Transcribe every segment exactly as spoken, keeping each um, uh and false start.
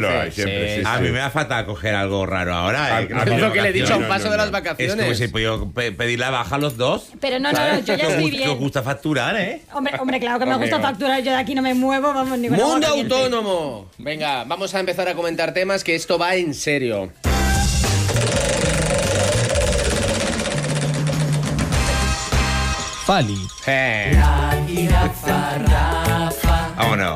lo dice. hay, siempre, Sí, sí, sí. A mí me da fatal coger algo raro ahora. A- ¿eh? a- Es lo que le he dicho a un No, paso no, de no. las Es vacaciones. como si puedo pe- pedir la baja a los dos. Pero no, no, no, yo ya Que os estoy gusta- que os bien. gusta facturar, ¿eh? Hombre, hombre, claro que me Hombre, gusta va. facturar, yo de aquí no me muevo, vamos, ni con agua Mundo caliente. autónomo. Venga, vamos a empezar a comentar temas que esto va en serio. Fali. Eh. Vámonos.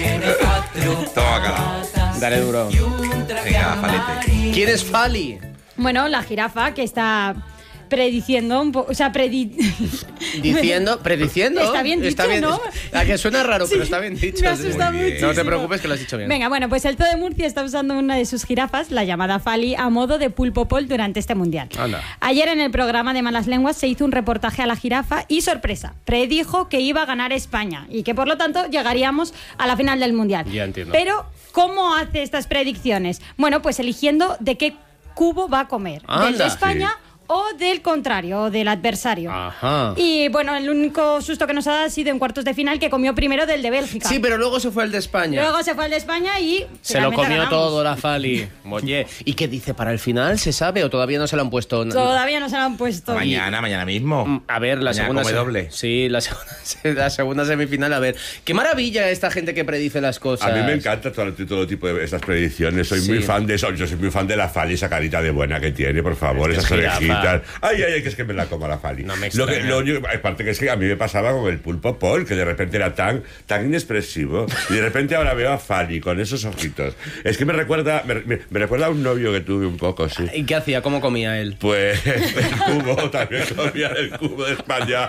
Toma calado. Dale duro. Venga, palete. ¿Quién es Fali? Bueno, la jirafa que está prediciendo un poco, o sea, predi... Diciendo, prediciendo. Está bien dicho, ¿no? A que suena raro, Sí, pero está bien dicho. me asusta Muy bien. muchísimo. No te preocupes que lo has dicho bien. Venga, bueno, pues el Zoo de Murcia está usando una de sus jirafas, la llamada Fali, a modo de pulpo pol durante este mundial. Anda. Ayer en el programa de Malas Lenguas se hizo un reportaje a la jirafa y, sorpresa, predijo que iba a ganar España y que por lo tanto llegaríamos a la final del mundial. Ya entiendo. Pero, ¿cómo hace estas predicciones? Bueno, pues eligiendo de qué cubo va a comer. ¿Del Anda. de España o del contrario, o del adversario? Ajá. Y bueno, el único susto que nos ha dado ha sido en cuartos de final, que comió primero del de Bélgica. Sí, pero luego se fue el de España. Luego se fue al de España y Se lo finalmente comió ganamos. todo la Fali. Oye, ¿y qué dice para el final? ¿Se sabe o todavía no se lo han puesto? Todavía no se lo han puesto. Mañana, mañana mismo. Mm, A ver, la Mañana segunda come se- doble. Sí, la segunda, la segunda semifinal. A ver, qué maravilla esta gente que predice las cosas. A mí me encanta todo, todo tipo de esas predicciones. Soy Sí. muy fan de eso. Yo soy muy fan de la Fali, esa carita de buena que tiene, por favor, Es que esas es jirafa. orejitas. Ay, ay, ay, que es que me la como la Fali. No me lo que, extraña. lo único, aparte que es que a mí me pasaba con el pulpo Paul, que de repente era tan, tan inexpresivo. Y de repente ahora veo a Fali con esos ojitos. Es que me recuerda, me, me- me recuerda a un novio que tuve un poco, sí. ¿Y qué hacía? ¿Cómo comía él? Pues el cubo, también comía el cubo de España.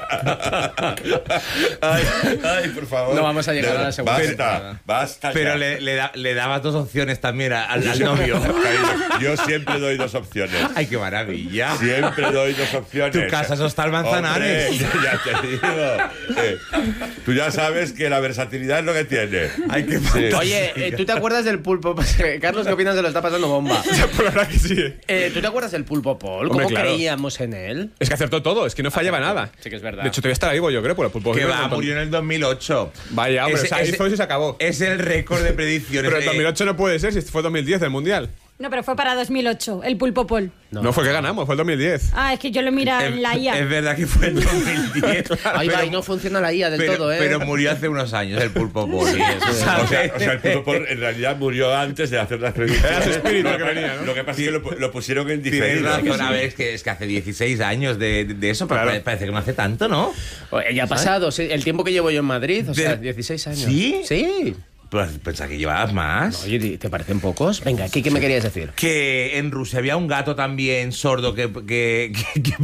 Ay, ay, por favor. No vamos a llegar De- a la segunda Basta, temporada. basta. Pero ya. le, le, da- le daba dos opciones también a- al, al Yo- novio. Cariño, yo siempre doy dos opciones. Ay, qué maravilla. Siempre doy dos opciones. Tu casa es Hostal Manzanares. Hombre, ya te digo. Eh, tú ya sabes que la versatilidad es lo que tiene. Ay, qué Sí. Oye, eh, ¿tú te acuerdas del pulpo? Carlos, ¿qué opinas? Se lo está pasando bomba. Por la verdad que sí. Eh, ¿Tú te acuerdas del pulpo Paul? Hombre, ¿Cómo claro. creíamos en él? Es que acertó todo, es que no fallaba nada. Sí que es verdad. De hecho, todavía está vivo, yo creo, por el pulpo. Que vivo un va, montón. murió en el dos mil ocho. Vaya, hombre, Ese- o sea, ese- hizo eso y se acabó. Es el récord de predicciones. Pero el Eh, dos mil ocho no puede ser, si fue dos mil diez el mundial. No, pero fue para dos mil ocho, el pulpo pol. No, fue que ganamos, fue el dos mil diez. Ah, es que yo lo mira en la I A. Es verdad que fue en dos mil diez. Ahí va, pero- y no funciona la I A del pero, todo, ¿eh? pero murió hace unos años el pulpo Paul. Sí, eso es. O sea, o sea, el pulpo Paul en realidad murió antes de hacer las predicciones. Era su espíritu Lo el que venía, ¿no? Lo que pasa es que lo, lo pusieron en Tienes diferido. razón, a ver, es que, es que hace dieciséis años de, de- de eso, pero Claro. pare- parece que no hace tanto, ¿no? Oye, ya ha pasado, sí, el tiempo que llevo yo en Madrid, o sea, De- dieciséis años. ¿Sí? Sí. Pues pensaba que llevabas más. Oye, ¿te parecen pocos? Venga, ¿qué, qué me querías decir? Que en Rusia había un gato también sordo que... que, que- que-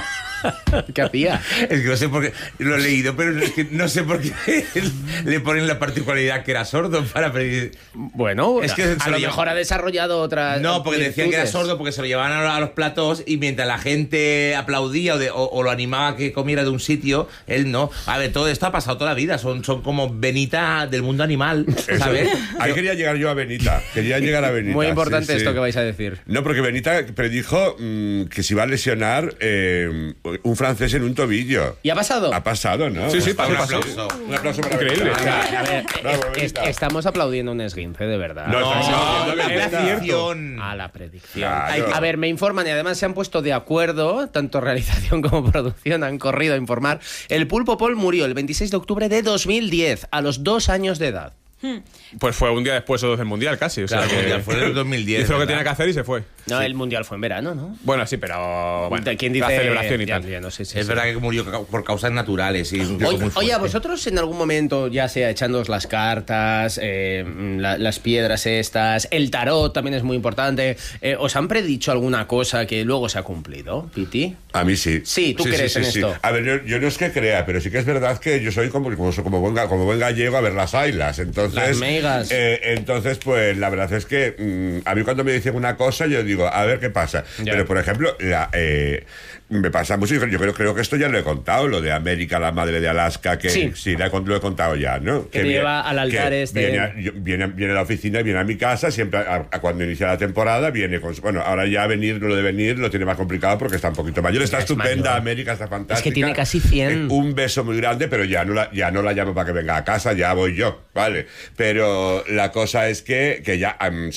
¿Qué hacía? Es que no sé por qué... Lo he leído, pero es que no sé por qué le ponen la particularidad que era sordo para pedir... Bueno, Es que a se lo lo- mejor ha desarrollado otras. No, porque decían que era virtudes. sordo porque se lo llevaban a a los platos y mientras la gente aplaudía o, de- o- o lo animaba a que comiera de un sitio, él no. A ver, todo esto ha pasado toda la vida. Son, son como Benita del mundo animal, ¿sabes? Ahí quería llegar yo a Benita. Quería llegar a Benita. Muy importante sí, sí. esto que vais a decir. No, porque Benita predijo mm, que se iba a lesionar eh, un francés en un tobillo. ¿Y ha pasado? Ha pasado, ¿no? Sí, sí, Un pasó, pasó. aplauso. Un aplauso para Increíble. Benita. A ver, Bravo, es- Benita. estamos aplaudiendo un esguince, de verdad. No, No, estamos aplaudiendo a la Benita. predicción. A la predicción. Claro. Hay que- A ver, me informan y además se han puesto de acuerdo, tanto realización como producción han corrido a informar. El pulpo Paul murió el veintiséis de octubre de dos mil diez, a los dos años de edad. Pues fue un día después o dos del mundial casi. O sea, Claro, que el mundial fue en el dos mil diez, Hizo lo que ¿verdad? tenía que hacer y se fue. No, el mundial fue en verano, ¿no? Bueno, sí, pero. Bueno, ¿Quién dice? la celebración y Ya, tal. ya, no sé, sí, Es sí. verdad que murió ca- por causas naturales. Y un tío Oye, muy oye, a fuerte. vosotros en algún momento, ya sea echándoos las cartas, eh, la- las piedras estas, el tarot también es muy importante, eh, ¿os han predicho alguna cosa que luego se ha cumplido, Piti? A mí sí. Sí, ¿tú crees en esto? A ver, yo, yo no es que crea, pero sí que es verdad que yo soy como, como, como, buen, ga- como buen gallego a ver las ailas. Entonces, Las meigas. eh, entonces, pues la verdad es que mm, a mí cuando me dicen una cosa, yo digo, a ver qué pasa. Ya. Pero, por ejemplo, la, eh, me pasa mucho, yo creo, creo que esto ya lo he contado, lo de América, la madre de Alaska, que Sí. sí, la he con- lo he contado ya, ¿no? Que te viene- lleva al altar que este. Viene a, yo- viene, a- viene a la oficina, viene a mi casa, siempre a, a cuando inicia la temporada, viene con... su- Bueno, ahora ya venir, lo de venir lo tiene más complicado porque está un poquito mayor. Está Es estupenda, mayor. América está fantástica. Es que tiene casi cien. Eh, un beso muy grande, pero ya no, la, ya no la llamo para que venga a casa, ya voy yo, ¿vale? Pero la cosa es que, que ya, um,